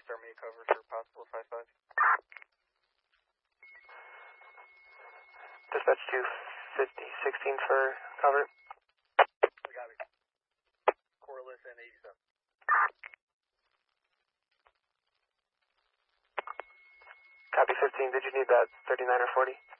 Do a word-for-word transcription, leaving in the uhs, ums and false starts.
start me a cover for possible five five. Dispatch two fifty, sixteen for cover. We got it. Corliss and eighty-seven. Copy fifteen, did you need that thirty-nine or forty?